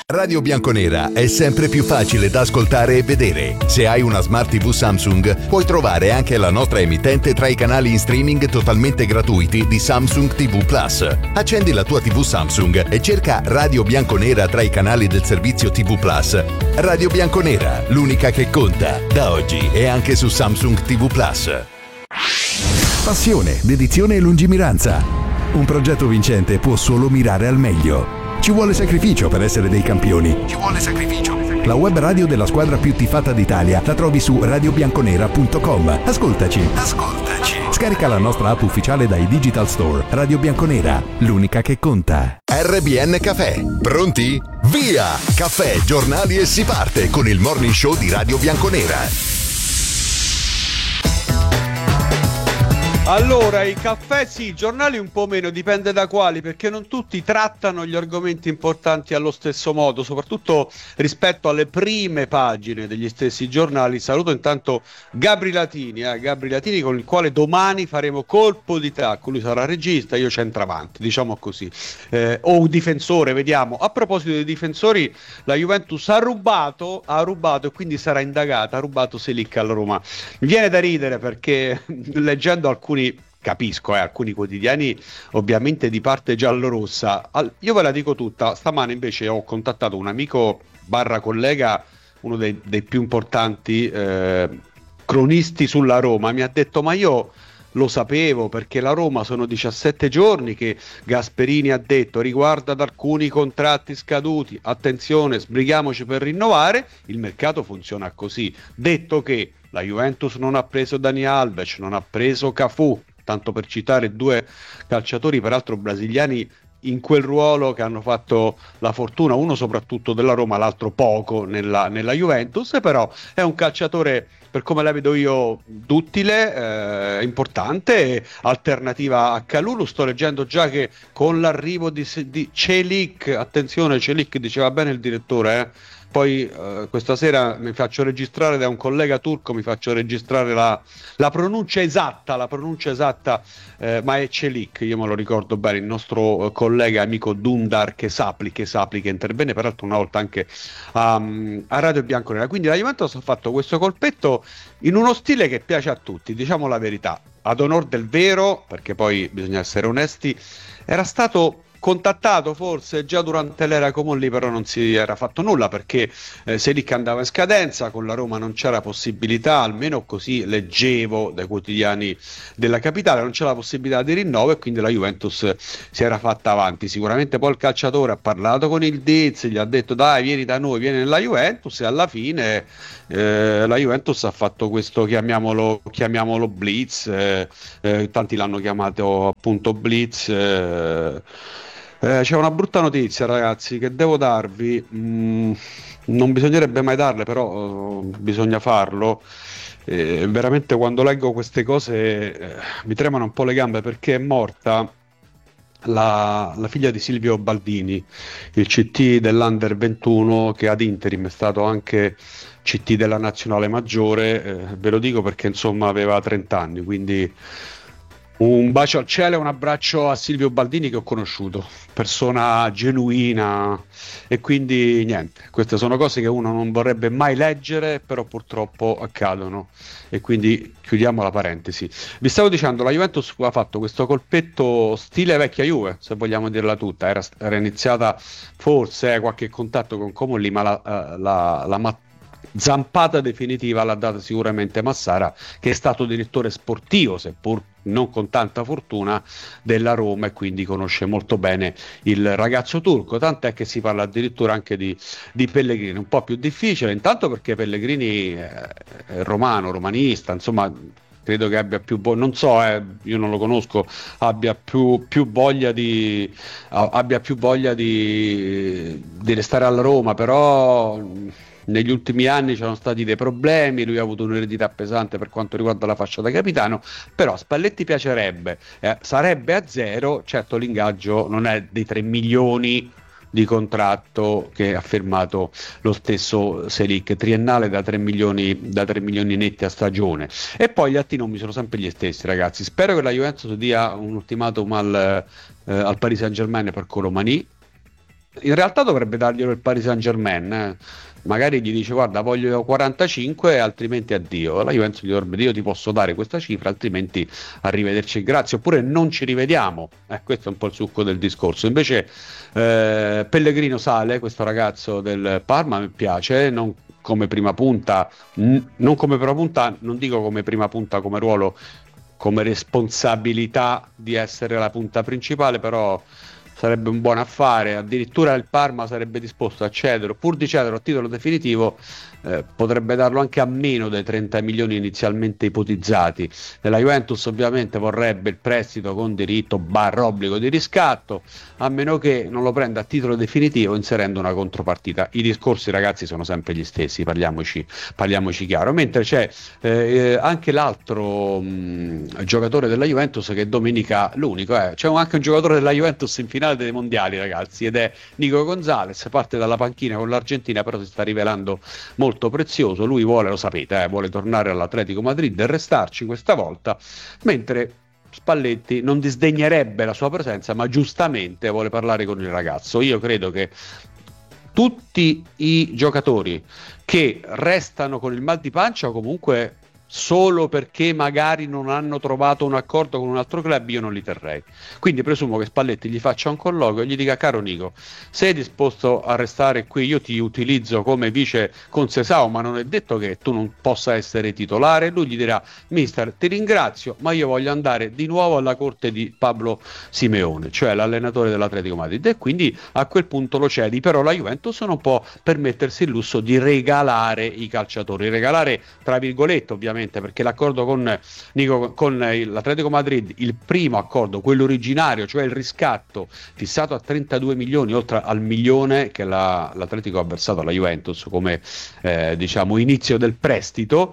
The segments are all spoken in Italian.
Radio Bianconera è sempre più facile da ascoltare e vedere. Se hai una Smart TV Samsung, puoi trovare anche la nostra emittente tra i canali in streaming totalmente gratuiti di Samsung TV Plus. Accendi la tua TV Samsung e cerca Radio Bianconera tra i canali del servizio TV Plus. Radio Bianconera, l'unica che conta, da oggi e anche su Samsung TV Plus. Passione, dedizione e lungimiranza. Un progetto vincente può solo mirare al meglio. Ci vuole sacrificio per essere dei campioni. Ci vuole sacrificio. La web radio della squadra più tifata d'Italia la trovi su radiobianconera.com. Ascoltaci. Scarica la nostra app ufficiale dai Digital Store. Radio Bianconera, l'unica che conta. RBN Caffè. Pronti? Via! Caffè, giornali e si parte con il morning show di Radio Bianconera. Allora, i caffè sì, i giornali un po' meno, dipende da quali, perché non tutti trattano gli argomenti importanti allo stesso modo, soprattutto rispetto alle prime pagine degli stessi giornali. Saluto intanto Gabri Latini con il quale domani faremo colpo di tacco. Lui sarà regista, io centravanti, diciamo così, o un difensore, vediamo. A proposito dei difensori, la Juventus ha rubato e quindi sarà indagata, ha rubato Selic alla Roma. Mi viene da ridere perché leggendo alcuni quotidiani ovviamente di parte giallorossa, io ve la dico tutta. Stamane invece ho contattato un amico / collega, uno dei più importanti cronisti sulla Roma. Mi ha detto: ma io lo sapevo, perché la Roma sono 17 giorni che Gasperini ha detto riguardo ad alcuni contratti scaduti, attenzione, sbrighiamoci per rinnovare. Il mercato funziona così. Detto che la Juventus non ha preso Dani Alves, non ha preso Cafu, tanto per citare due calciatori peraltro brasiliani in quel ruolo che hanno fatto la fortuna, uno soprattutto della Roma, l'altro poco nella Juventus, però è un calciatore, per come la vedo io, duttile, importante, alternativa a Kalulu. Sto leggendo già che con l'arrivo di Çelik, attenzione, Çelik diceva bene il direttore, poi questa sera mi faccio registrare da un collega turco, mi faccio registrare la pronuncia esatta, ma è Çelik, io me lo ricordo bene, il nostro collega amico Dündar Kesapli che intervenne peraltro una volta anche a Radio Bianconera. Quindi la Juventus ha fatto questo colpetto in uno stile che piace a tutti, diciamo la verità, ad onor del vero, perché poi bisogna essere onesti, era stato contattato forse già durante l'era Comolli, però non si era fatto nulla perché Selic andava in scadenza, con la Roma non c'era possibilità, almeno così leggevo dai quotidiani della capitale, non c'era la possibilità di rinnovo e quindi la Juventus si era fatta avanti. Sicuramente poi il calciatore ha parlato con il Diz, gli ha detto dai vieni da noi, vieni nella Juventus, e alla fine la Juventus ha fatto questo, chiamiamolo blitz, tanti l'hanno chiamato appunto blitz. C'è una brutta notizia, ragazzi, che devo darvi, non bisognerebbe mai darle, però bisogna farlo. Veramente quando leggo queste cose mi tremano un po' le gambe, perché è morta la figlia di Silvio Baldini, il CT dell'Under 21, che ad interim è stato anche CT della Nazionale Maggiore. Ve lo dico perché insomma aveva 30 anni, quindi un bacio al cielo e un abbraccio a Silvio Baldini, che ho conosciuto, persona genuina, e quindi niente, queste sono cose che uno non vorrebbe mai leggere, però purtroppo accadono, e quindi chiudiamo la parentesi. Vi stavo dicendo, la Juventus ha fatto questo colpetto stile vecchia Juve, se vogliamo dirla tutta, era iniziata forse qualche contatto con Comolli, ma la zampata definitiva l'ha data sicuramente Massara, che è stato direttore sportivo, seppur non con tanta fortuna, della Roma, e quindi conosce molto bene il ragazzo turco, tant'è che si parla addirittura anche di Pellegrini. Un po' più difficile intanto perché Pellegrini è romanista, insomma credo che abbia più non so, io non lo conosco, abbia più voglia di restare alla Roma, però negli ultimi anni c'erano stati dei problemi, lui ha avuto un'eredità pesante per quanto riguarda la fascia da capitano, però Spalletti piacerebbe, sarebbe a zero, certo l'ingaggio non è dei 3 milioni di contratto che ha firmato lo stesso Selic, triennale da 3 milioni netti a stagione. E poi gli attinumi sono sempre gli stessi, ragazzi. Spero che la Juventus dia un ultimatum al Paris Saint-Germain per Colomani, in realtà dovrebbe darglielo il Paris Saint-Germain. Magari gli dice guarda voglio 45 altrimenti addio. La Juventus gli dovrebbe dire io ti posso dare questa cifra altrimenti arrivederci e grazie, oppure non ci rivediamo. Questo è un po' il succo del discorso. Invece Pellegrino sale, questo ragazzo del Parma, mi piace, non come prima punta, non come prima punta, non dico come prima punta come ruolo, come responsabilità di essere la punta principale, però sarebbe un buon affare. Addirittura il Parma sarebbe disposto a cederlo, pur di cederlo a titolo definitivo, potrebbe darlo anche a meno dei 30 milioni inizialmente ipotizzati. La Juventus ovviamente vorrebbe il prestito con diritto / obbligo di riscatto, a meno che non lo prenda a titolo definitivo inserendo una contropartita. I discorsi, ragazzi, sono sempre gli stessi, parliamoci chiaro. Mentre c'è anche l'altro giocatore della Juventus che domenica, l'unico, c'è anche un giocatore della Juventus in finale dei mondiali, ragazzi, ed è Nico Gonzalez, parte dalla panchina con l'Argentina, però si sta rivelando molto prezioso. Lui vuole, lo sapete, vuole tornare all'Atletico Madrid e restarci questa volta, mentre Spalletti non disdegnerebbe la sua presenza, ma giustamente vuole parlare con il ragazzo. Io credo che tutti i giocatori che restano con il mal di pancia, o comunque solo perché magari non hanno trovato un accordo con un altro club, io non li terrei. Quindi presumo che Spalletti gli faccia un colloquio e gli dica: caro Nico, sei disposto a restare qui, io ti utilizzo come vice con Sesao, ma non è detto che tu non possa essere titolare. Lui gli dirà: mister, ti ringrazio, ma io voglio andare di nuovo alla corte di Pablo Simeone, cioè l'allenatore dell'Atletico Madrid, e quindi a quel punto lo cedi. Però la Juventus non può permettersi il lusso di regalare i calciatori, regalare tra virgolette ovviamente, perché l'accordo con l'Atletico Madrid, il primo accordo, quello originario, cioè il riscatto fissato a 32 milioni oltre al milione che l'Atletico ha versato alla Juventus come diciamo inizio del prestito,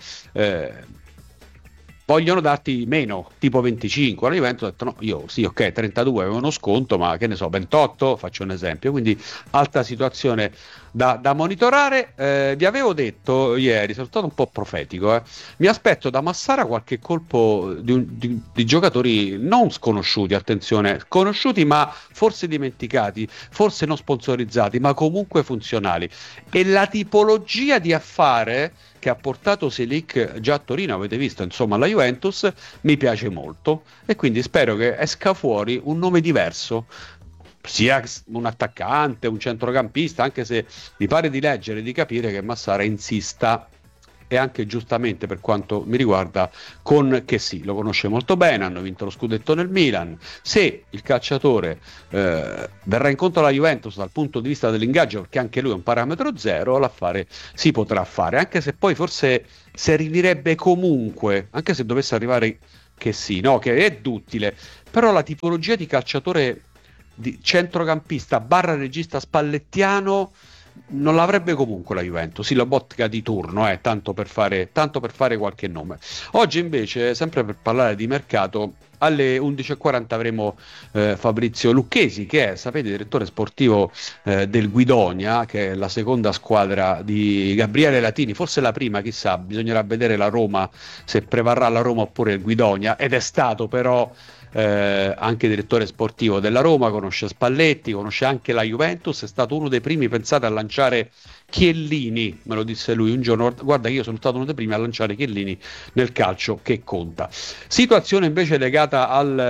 vogliono darti meno, tipo 25. La Juventus ha detto no, io sì, ok, 32 avevo uno sconto, ma che ne so, 28, faccio un esempio. Quindi altra situazione da monitorare. Vi avevo detto ieri, sono stato un po' profetico, mi aspetto da Massara qualche colpo di giocatori non sconosciuti, attenzione, conosciuti ma forse dimenticati, forse non sponsorizzati, ma comunque funzionali. E la tipologia di affare che ha portato Selic già a Torino, avete visto, insomma, la Juventus, mi piace molto, e quindi spero che esca fuori un nome diverso, sia un attaccante, un centrocampista, anche se mi pare di leggere e di capire che Massara insista, e anche giustamente per quanto mi riguarda, con che sì, lo conosce molto bene, hanno vinto lo scudetto nel Milan. Se il calciatore verrà incontro alla Juventus dal punto di vista dell'ingaggio, perché anche lui è un parametro zero, l'affare si potrà fare, anche se poi forse servirebbe comunque, anche se dovesse arrivare che sì, no, che è duttile, però la tipologia di calciatore di centrocampista / regista spallettiano non l'avrebbe comunque la Juventus, sì, la botka di turno, tanto per fare qualche nome. Oggi invece, sempre per parlare di mercato, alle 11:40 avremo Fabrizio Lucchesi, che è, sapete, direttore sportivo del Guidonia, che è la seconda squadra di Gabriele Latini, forse la prima, chissà, bisognerà vedere la Roma, se prevarrà la Roma oppure il Guidonia, ed è stato però anche direttore sportivo della Roma, conosce Spalletti, conosce anche la Juventus, è stato uno dei primi, pensate, a lanciare Chiellini, me lo disse lui un giorno, guarda che io sono stato uno dei primi a lanciare Chiellini nel calcio che conta. Situazione invece legata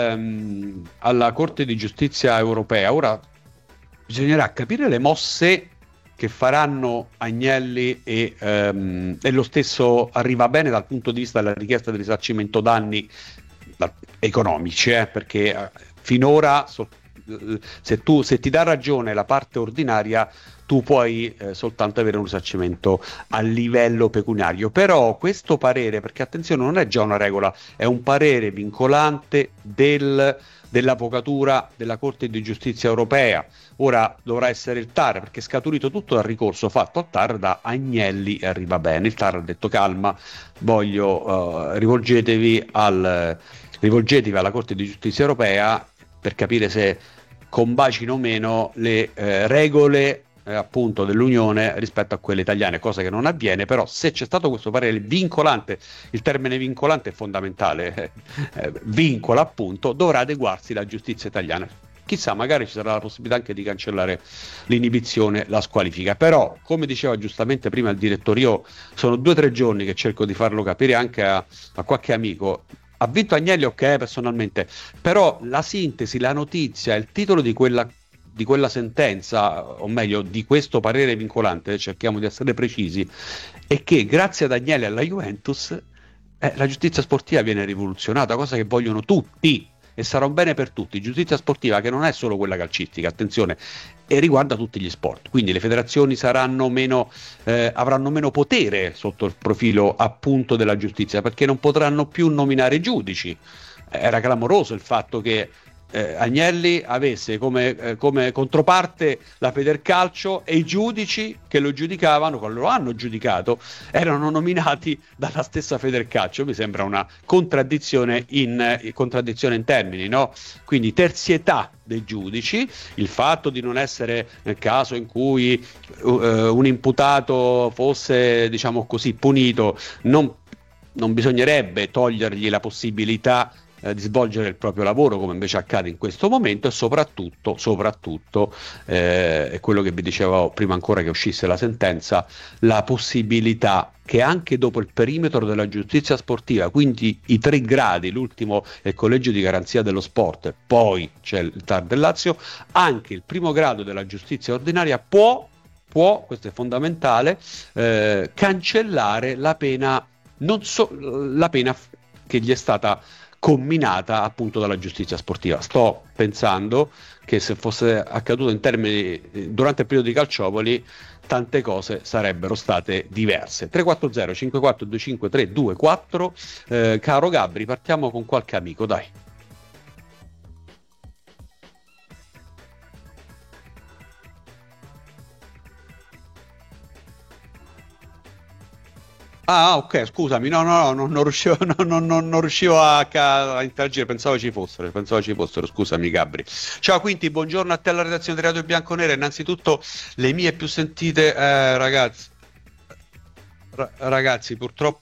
alla Corte di Giustizia Europea. Ora bisognerà capire le mosse che faranno Agnelli e lo stesso Arrivabene dal punto di vista della richiesta di risarcimento danni economici, perché finora se ti dà ragione la parte ordinaria, tu puoi soltanto avere un risarcimento a livello pecuniario. Però questo parere, perché attenzione, non è già una regola, è un parere vincolante dell'avvocatura della Corte di Giustizia Europea. Ora dovrà essere il TAR, perché è scaturito tutto dal ricorso fatto al TAR da Agnelli e Arrivabene. Il TAR ha detto calma, rivolgetevi alla Corte di Giustizia Europea per capire se combacino o meno le regole appunto dell'Unione rispetto a quelle italiane, cosa che non avviene. Però se c'è stato questo parere vincolante, il termine vincolante è fondamentale, vincola appunto, dovrà adeguarsi la giustizia italiana. chissà, magari ci sarà la possibilità anche di cancellare l'inibizione, la squalifica. Però, come diceva giustamente prima il direttore, io sono 2 o 3 giorni che cerco di farlo capire anche a qualche amico. Ha vinto Agnelli, ok, personalmente, però la sintesi, la notizia, il titolo di quella sentenza, o meglio di questo parere vincolante, cerchiamo di essere precisi, è che grazie ad Agnelli e alla Juventus la giustizia sportiva viene rivoluzionata, cosa che vogliono tutti, e sarà un bene per tutti. Giustizia sportiva che non è solo quella calcistica, attenzione, e riguarda tutti gli sport, quindi le federazioni avranno meno potere sotto il profilo appunto della giustizia, perché non potranno più nominare giudici. Era clamoroso il fatto che Agnelli avesse come controparte la Federcalcio, e i giudici che lo giudicavano, che lo hanno giudicato, erano nominati dalla stessa Federcalcio. Mi sembra una contraddizione in termini, no? Quindi terzietà dei giudici, il fatto di non essere, nel caso in cui un imputato fosse, diciamo così, punito, non bisognerebbe togliergli la possibilità di svolgere il proprio lavoro, come invece accade in questo momento, e soprattutto è quello che vi dicevo prima ancora che uscisse la sentenza, la possibilità che anche dopo il perimetro della giustizia sportiva, quindi i 3 gradi, l'ultimo è il collegio di garanzia dello sport, poi c'è il TAR del Lazio, anche il primo grado della giustizia ordinaria può, questo è fondamentale, cancellare la pena, la pena che gli è stata comminata appunto dalla giustizia sportiva. Sto pensando che se fosse accaduto durante il periodo di Calciopoli, tante cose sarebbero state diverse. 340 5425 324. Caro Gabri, partiamo con qualche amico, dai. Ah, ok, scusami, no, non riuscivo, non riuscivo a interagire, pensavo ci fossero, scusami Gabri. Ciao Quinti, buongiorno a te alla redazione di Radio Bianconera, innanzitutto le mie più sentite, ragazzi,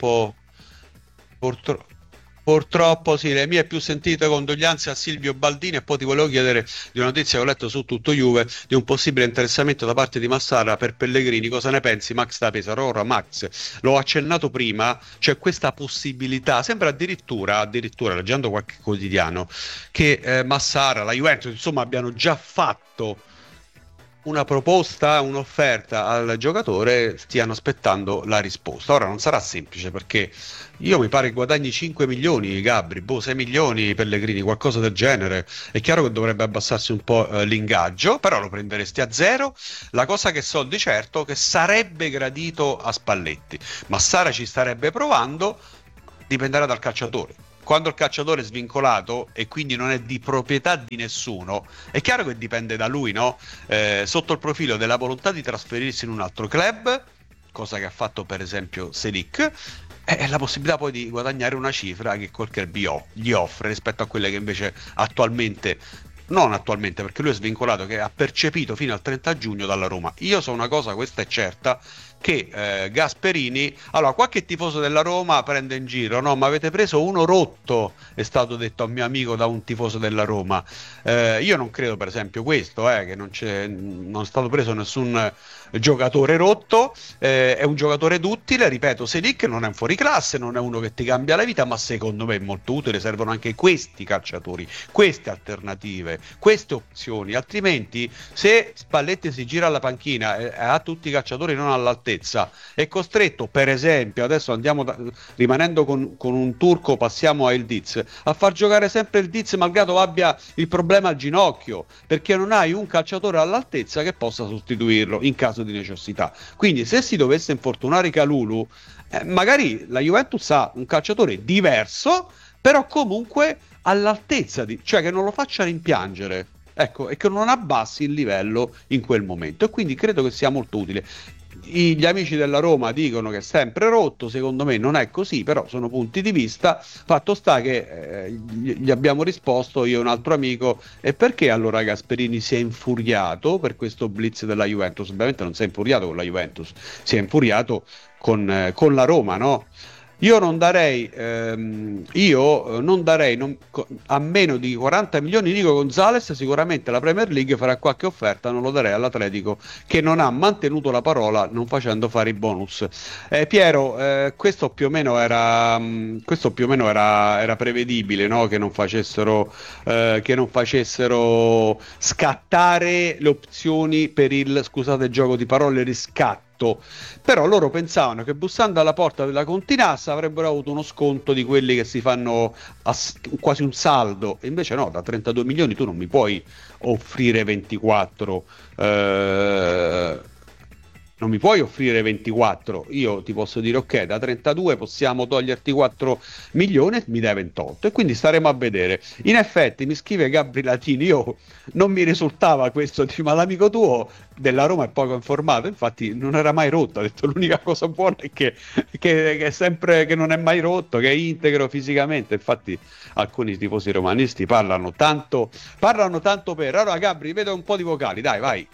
purtroppo sì, le mie più sentite condoglianze a Silvio Baldini. E poi ti volevo chiedere di una notizia che ho letto su Tutto Juve, di un possibile interessamento da parte di Massara per Pellegrini. Cosa ne pensi, Max da Pesaro? Ora Max, l'ho accennato prima, c'è questa possibilità, sembra addirittura leggendo qualche quotidiano, che Massara, la Juventus, insomma, abbiano già fatto una proposta, un'offerta al giocatore, stiano aspettando la risposta. Ora non sarà semplice, perché io mi pare che guadagni 5 milioni Gabri, 6 milioni Pellegrini, qualcosa del genere. È chiaro che dovrebbe abbassarsi un po' l'ingaggio, però lo prenderesti a zero. La cosa che so di certo che sarebbe gradito a Spalletti, ma Sara ci starebbe provando, dipenderà dal calciatore. Quando il calciatore è svincolato e quindi non è di proprietà di nessuno, è chiaro che dipende da lui, no? Sotto il profilo della volontà di trasferirsi in un altro club, cosa che ha fatto per esempio Selic, e la possibilità poi di guadagnare una cifra che quel club gli offre rispetto a quelle che invece non attualmente, perché lui è svincolato, che ha percepito fino al 30 giugno dalla Roma. Io so una cosa, questa è certa, che Gasperini, allora qualche tifoso della Roma prende in giro, no, ma avete preso uno rotto, è stato detto a un mio amico da un tifoso della Roma. Io non credo per esempio questo, che non è stato preso nessun giocatore rotto, è un giocatore duttile, ripeto, Selic non è un fuoriclasse, non è uno che ti cambia la vita, ma secondo me è molto utile, servono anche questi calciatori, queste alternative, queste opzioni, altrimenti se Spalletti si gira alla panchina e ha tutti i calciatori non all'altezza, è costretto, per esempio, adesso rimanendo con un turco, passiamo a Ildiz, a far giocare sempre Ildiz malgrado abbia il problema al ginocchio, perché non hai un calciatore all'altezza che possa sostituirlo in caso di necessità. Quindi se si dovesse infortunare Kalulu, magari la Juventus ha un calciatore diverso, però comunque all'altezza, cioè che non lo faccia rimpiangere, ecco, e che non abbassi il livello in quel momento, e quindi credo che sia molto utile. Gli amici della Roma dicono che è sempre rotto, secondo me non è così, però sono punti di vista. Fatto sta che gli abbiamo risposto, io e un altro amico, e perché allora Gasperini si è infuriato per questo blitz della Juventus? Ovviamente non si è infuriato con la Juventus, si è infuriato con la Roma, no? Io non darei a meno di 40 milioni Nico Gonzalez. Sicuramente la Premier League farà qualche offerta, non lo darei all'Atletico, che non ha mantenuto la parola non facendo fare i bonus. Piero, questo più o meno era prevedibile, no? Che non facessero scattare le opzioni per il, scusate il gioco di parole, riscatto. Però loro pensavano che bussando alla porta della Continassa avrebbero avuto uno sconto di quelli che si fanno quasi un saldo, e invece no, da 32 milioni tu non mi puoi offrire 24, non mi puoi offrire 24, io ti posso dire ok, da 32 possiamo toglierti 4 milioni e mi dai 28, e quindi staremo a vedere. In effetti mi scrive Gabri Latini, io non mi risultava questo, ma l'amico tuo della Roma è poco informato, infatti non era mai rotto, ha detto l'unica cosa buona è che è sempre, che non è mai rotto, che è integro fisicamente. Infatti alcuni tifosi romanisti parlano tanto per. Allora Gabri, vedo un po' di vocali, dai, vai.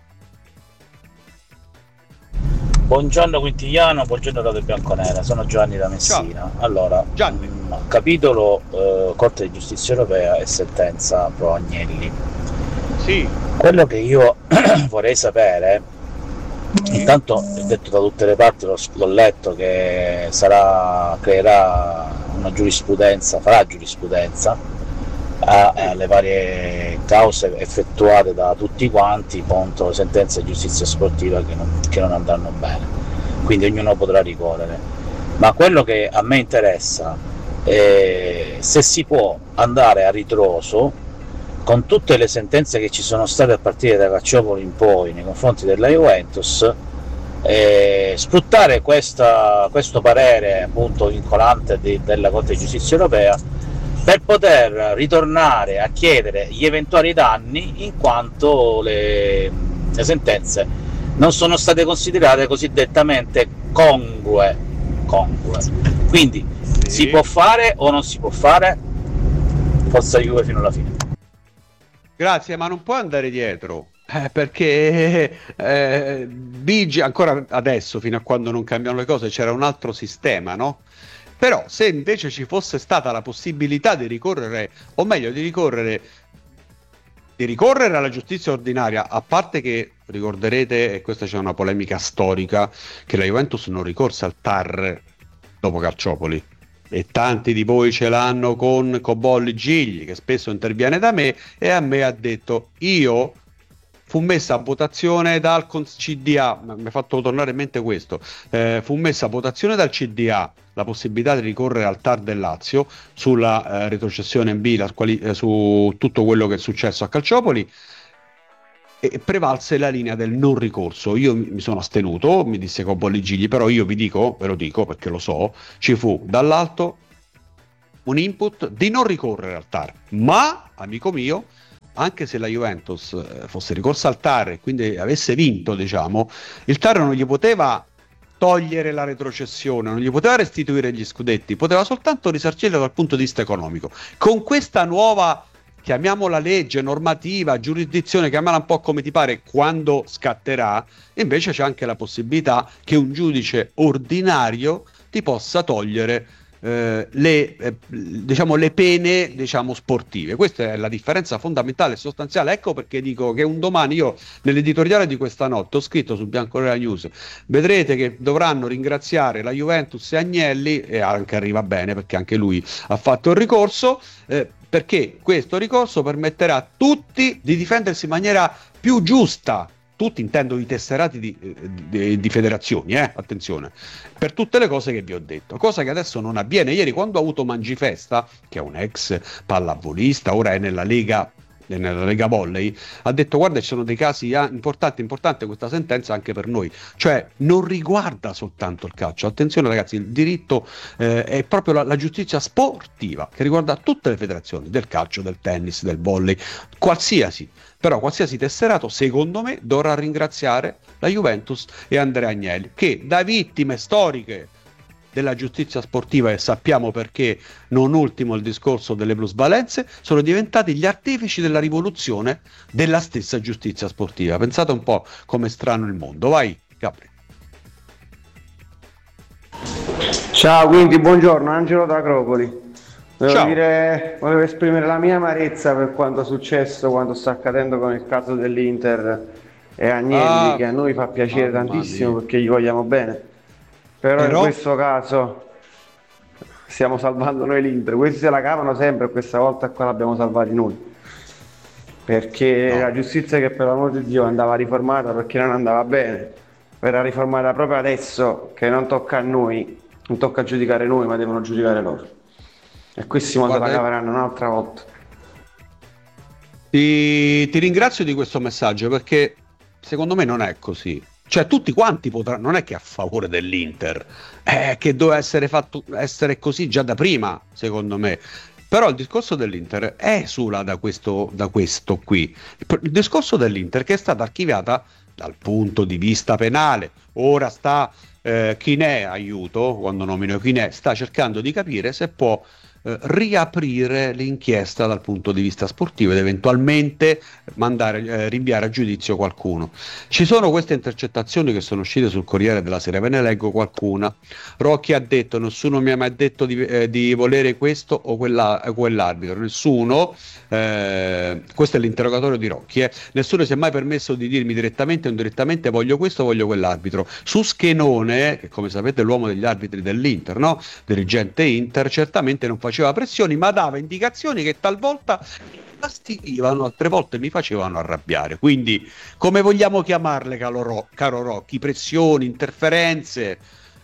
Buongiorno Quintigliano, buongiorno Radio Bianconera, sono Giovanni da Messina. Ciao. Allora, Gianni. Capitolo Corte di Giustizia Europea e sentenza pro Agnelli. Sì. Quello che io vorrei sapere, intanto ho detto da tutte le parti, l'ho letto, che creerà una giurisprudenza, farà giurisprudenza alle varie cause effettuate da tutti quanti contro sentenze di giustizia sportiva che non andranno bene, quindi ognuno potrà ricorrere. Ma quello che a me interessa è se si può andare a ritroso con tutte le sentenze che ci sono state a partire da Calciopoli in poi nei confronti della Juventus, sfruttare questo parere appunto vincolante della Corte di Giustizia Europea per poter ritornare a chiedere gli eventuali danni, in quanto le sentenze non sono state considerate cosiddetamente congrue. Quindi sì. Si può fare o non si può fare? Forza Juve fino alla fine. Grazie, ma non puoi andare dietro, perché vige ancora adesso, fino a quando non cambiano le cose, c'era un altro sistema, no? Però se invece ci fosse stata la possibilità di ricorrere, o meglio di ricorrere alla giustizia ordinaria, a parte che ricorderete, e questa c'è una polemica storica, che la Juventus non ricorse al TAR dopo Calciopoli, e tanti di voi ce l'hanno con Cobolli Gigli, che spesso interviene da me, e a me ha detto, fu messa a votazione dal CDA, mi ha fatto tornare in mente questo, fu messa a votazione dal CDA la possibilità di ricorrere al TAR del Lazio sulla retrocessione in B, su tutto quello che è successo a Calciopoli, e prevalse la linea del non ricorso. Io mi sono astenuto, mi disse Cobolli Gigli, però io ve lo dico perché lo so, ci fu dall'alto un input di non ricorrere al TAR, ma, amico mio, anche se la Juventus fosse ricorsa al TAR e quindi avesse vinto, diciamo, il TAR non gli poteva togliere la retrocessione, non gli poteva restituire gli scudetti, poteva soltanto risarcirlo dal punto di vista economico. Con questa nuova, chiamiamola legge, normativa, giurisdizione, chiamala un po' come ti pare, quando scatterà, invece c'è anche la possibilità che un giudice ordinario ti possa togliere le pene, diciamo, sportive. Questa è la differenza fondamentale e sostanziale. Ecco perché dico che un domani, io nell'editoriale di questa notte ho scritto su Bianconera News, vedrete che dovranno ringraziare la Juventus e Agnelli, e anche arriva bene perché anche lui ha fatto il ricorso, perché questo ricorso permetterà a tutti di difendersi in maniera più giusta. Tutti, intendo i tesserati di federazioni, attenzione, per tutte le cose che vi ho detto, cosa che adesso non avviene. Ieri, quando ho avuto Mangifesta, che è un ex pallavolista, ora è nella Lega Volley, ha detto: guarda, ci sono dei casi importante questa sentenza anche per noi, cioè non riguarda soltanto il calcio, attenzione ragazzi, il diritto è proprio la giustizia sportiva che riguarda tutte le federazioni, del calcio, del tennis, del volley, qualsiasi tesserato, secondo me, dovrà ringraziare la Juventus e Andrea Agnelli, che da vittime storiche della giustizia sportiva, e sappiamo perché, non ultimo il discorso delle plusvalenze, sono diventati gli artefici della rivoluzione della stessa giustizia sportiva. Pensate un po' come strano il mondo. Vai, Gabri. Ciao, quindi buongiorno, Angelo da Acropoli. Ciao. Volevo esprimere la mia amarezza per quanto è successo, quanto sta accadendo con il caso dell'Inter e Agnelli, che a noi fa piacere tantissimo mia. perché gli vogliamo bene. Però in questo caso stiamo salvando noi l'Inter. Questi se la cavano sempre, questa volta qua l'abbiamo salvati noi. Perché la giustizia, che per l'amor di Dio andava riformata perché non andava bene, verrà riformata proprio adesso, che non tocca a noi, non tocca giudicare noi, ma devono giudicare loro. E questi modo la caveranno un'altra volta. Ti ringrazio di questo messaggio, perché secondo me non è così. Cioè, tutti quanti potranno, non è che a favore dell'Inter, è che doveva essere così già da prima, secondo me. Però il discorso dell'Inter esula da questo qui. Il discorso dell'Inter, che è stata archiviata dal punto di vista penale, ora sta Chinè, aiuto, quando nomino Chinè, sta cercando di capire se può riaprire l'inchiesta dal punto di vista sportivo ed eventualmente rinviare a giudizio qualcuno. Ci sono queste intercettazioni che sono uscite sul Corriere della Sera, ve ne leggo qualcuna. Rocchi ha detto: nessuno mi ha mai detto di volere questo o quell'arbitro, nessuno, questo è l'interrogatorio di Rocchi, nessuno si è mai permesso di dirmi direttamente o indirettamente voglio questo o voglio quell'arbitro. Su Schenone, che come sapete è l'uomo degli arbitri dell'Inter, no? Dirigente Inter, certamente non faceva pressioni, ma dava indicazioni che talvolta fastidivano, altre volte mi facevano arrabbiare. Quindi, come vogliamo chiamarle, caro Rocchi? Pressioni, interferenze,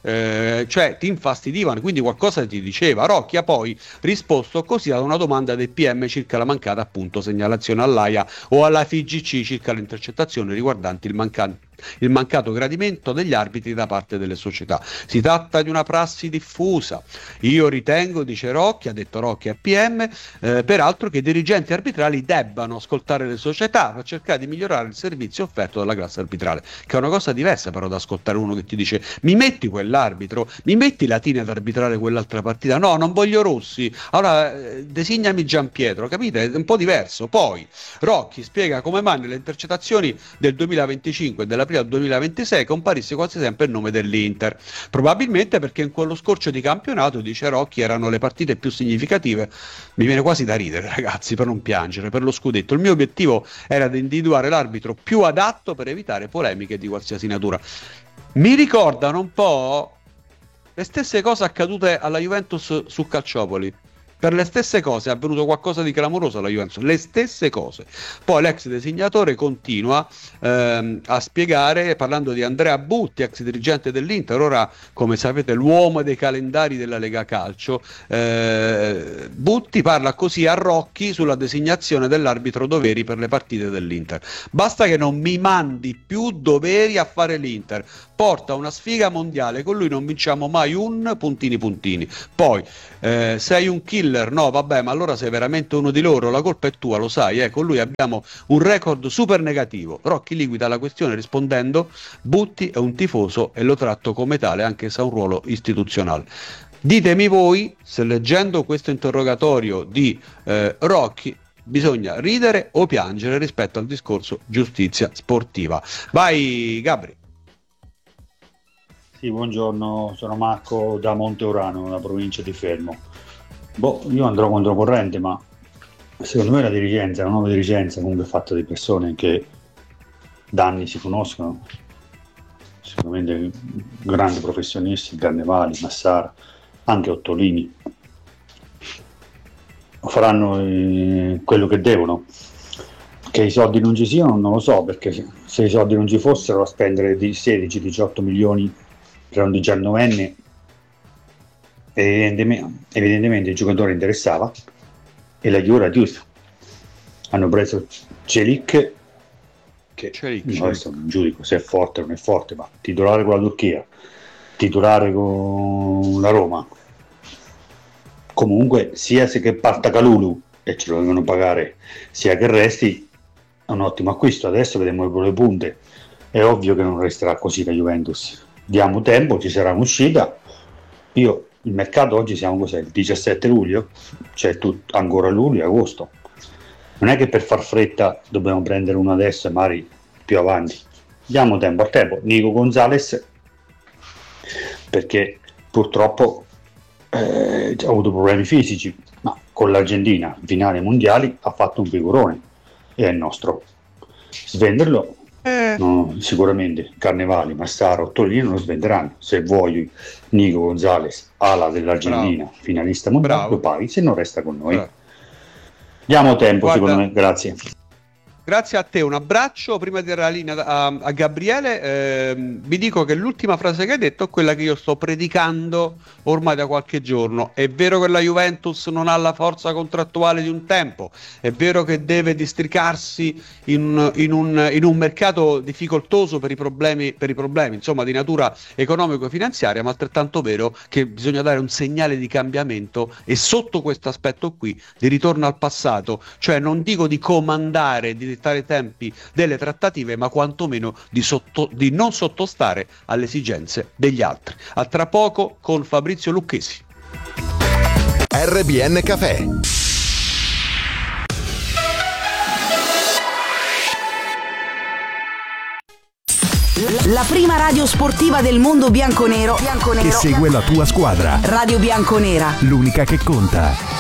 cioè ti infastidivano, quindi qualcosa ti diceva. Rocchi ha poi risposto così ad una domanda del PM circa la mancata appunto segnalazione all'AIA o alla FIGC circa le intercettazioni riguardanti il mancato gradimento degli arbitri da parte delle società. Si tratta di una prassi diffusa. Io ritengo, dice Rocchi, ha detto Rocchi a PM, peraltro che i dirigenti arbitrali debbano ascoltare le società per cercare di migliorare il servizio offerto dalla classe arbitrale, che è una cosa diversa però da ascoltare uno che ti dice mi metti quell'arbitro, mi metti Latini ad arbitrare quell'altra partita, no, non voglio Rossi, allora designami Gianpietro, capite? È un po' diverso. Poi Rocchi spiega come mai nelle intercettazioni del 2025 e della al 2026 comparisse quasi sempre il nome dell'Inter, probabilmente perché in quello scorcio di campionato, dice Rocchi, erano le partite più significative. Mi viene quasi da ridere, ragazzi, per non piangere, per lo scudetto. Il mio obiettivo era di individuare l'arbitro più adatto per evitare polemiche di qualsiasi natura. Mi ricordano un po' le stesse cose accadute alla Juventus su Calciopoli. Per le stesse cose è avvenuto qualcosa di clamoroso alla Juventus, le stesse cose. Poi l'ex designatore continua a spiegare, parlando di Andrea Butti, ex dirigente dell'Inter, ora come sapete l'uomo dei calendari della Lega Calcio. Butti parla così a Rocchi sulla designazione dell'arbitro Doveri per le partite dell'Inter. Basta che non mi mandi più Doveri a fare l'Inter, porta una sfiga mondiale, con lui non vinciamo mai un puntini. Poi sei un killer, no vabbè, ma allora sei veramente uno di loro, la colpa è tua, lo sai, con lui abbiamo un record super negativo. Rocchi liquida la questione rispondendo: Butti è un tifoso e lo tratto come tale anche se ha un ruolo istituzionale. Ditemi voi se leggendo questo interrogatorio di Rocchi bisogna ridere o piangere rispetto al discorso giustizia sportiva. Vai Gabri. Sì, buongiorno, sono Marco da Monteurano, nella provincia di Fermo. Io andrò controcorrente, ma secondo me la nuova dirigenza comunque è fatta di persone che da anni si conoscono, sicuramente grandi professionisti, Carnevali, Massara, anche Ottolini. Faranno quello che devono. Che i soldi non ci siano non lo so, perché se i soldi non ci fossero a spendere di 16-18 milioni per un 19enne, evidentemente il giocatore interessava e la Juve era giusta. Hanno preso Celik, che adesso non giudico se è forte o non è forte, ma titolare con la Turchia, titolare con la Roma, comunque sia se che parta Kalulu e ce lo devono pagare, sia che resti, è un ottimo acquisto. Adesso vedremo le punte, è ovvio che non resterà così la Juventus. Diamo tempo, ci sarà un'uscita. Il mercato oggi siamo cos'è? Il 17 luglio, c'è ancora luglio e agosto. Non è che per far fretta dobbiamo prendere uno adesso e magari più avanti. Diamo tempo al tempo. Nico Gonzalez, perché purtroppo ha avuto problemi fisici, ma con l'Argentina in finale mondiali ha fatto un figurone e è nostro. Svenderlo no, sicuramente Carnevali, Massaro, Ottolino lo svenderanno. Se vuoi Nico Gonzalez, ala dell'Argentina, bravo, finalista mondiale, lo paghi, se non resta con noi. Bravo. Diamo tempo. Guarda, secondo me, grazie. Grazie a te, un abbraccio. Prima di dare la linea a Gabriele, vi dico che l'ultima frase che hai detto è quella che io sto predicando ormai da qualche giorno. È vero che la Juventus non ha la forza contrattuale di un tempo, è vero che deve districarsi in un mercato difficoltoso per i problemi insomma di natura economico-finanziaria, ma altrettanto vero che bisogna dare un segnale di cambiamento e sotto questo aspetto qui di ritorno al passato, cioè non dico di comandare, di dettare i tempi delle trattative, ma quantomeno di non sottostare alle esigenze degli altri. A tra poco con Fabrizio Lucchesi. RBN Café. La prima radio sportiva del mondo bianconero che segue la tua squadra. Radio Bianconera, l'unica che conta.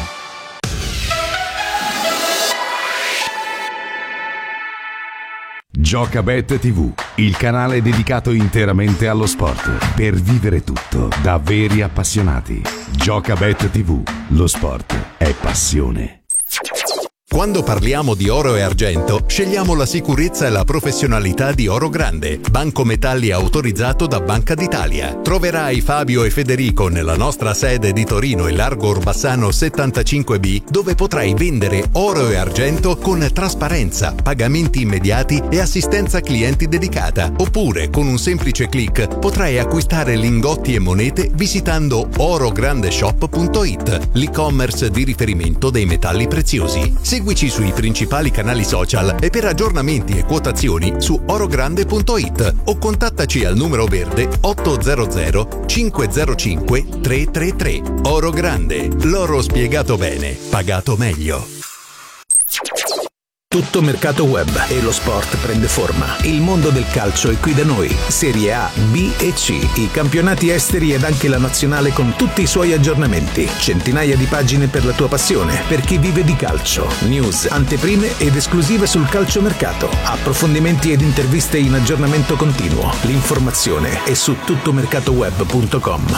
Giocabet TV, il canale dedicato interamente allo sport, per vivere tutto da veri appassionati. Giocabet TV, lo sport è passione. Quando parliamo di oro e argento, scegliamo la sicurezza e la professionalità di Oro Grande, banco metalli autorizzato da Banca d'Italia. Troverai Fabio e Federico nella nostra sede di Torino e Largo Orbassano 75B, dove potrai vendere oro e argento con trasparenza, pagamenti immediati e assistenza clienti dedicata. Oppure, con un semplice click, potrai acquistare lingotti e monete visitando orograndeshop.it, l'e-commerce di riferimento dei metalli preziosi. Seguici sui principali canali social e per aggiornamenti e quotazioni su orogrande.it o contattaci al numero verde 800 505 333. Oro Grande, l'oro spiegato bene, pagato meglio. Tutto mercato web e lo sport prende forma. Il mondo del calcio è qui da noi. Serie A, B e C, i campionati esteri ed anche la nazionale con tutti i suoi aggiornamenti. Centinaia di pagine per la tua passione, per chi vive di calcio. News, anteprime ed esclusive sul calciomercato. Approfondimenti ed interviste in aggiornamento continuo. L'informazione è su tuttomercatoweb.com.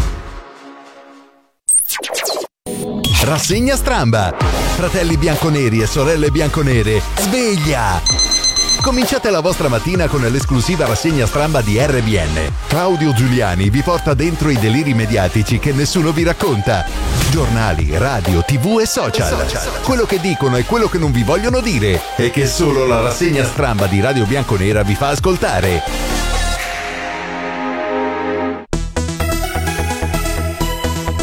Rassegna Stramba. Fratelli bianconeri e sorelle bianconere, sveglia! Cominciate la vostra mattina con l'esclusiva rassegna stramba di RBN. Claudio Giuliani vi porta dentro i deliri mediatici che nessuno vi racconta. Giornali, radio, TV e social. Quello che dicono e quello che non vi vogliono dire e che solo la rassegna stramba di Radio Bianconera vi fa ascoltare.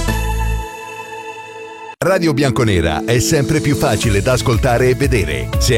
Radio Bianconera è sempre più facile da ascoltare e vedere. Se